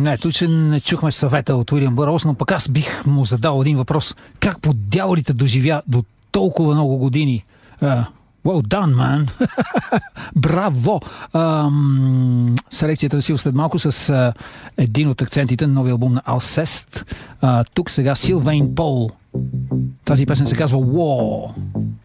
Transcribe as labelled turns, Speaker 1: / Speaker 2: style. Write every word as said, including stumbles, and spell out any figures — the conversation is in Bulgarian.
Speaker 1: Не, тук не чухме съвета от Уилям Бърлс, но пък аз бих му задал един въпрос. Как по дяволите доживя до толкова много години? Uh, well done, man! Браво! Um, селекцията на след малко с uh, един от акцентите на новия албум на Alcest. Uh, тук сега Силвейн Пол. Тази песен се казва War.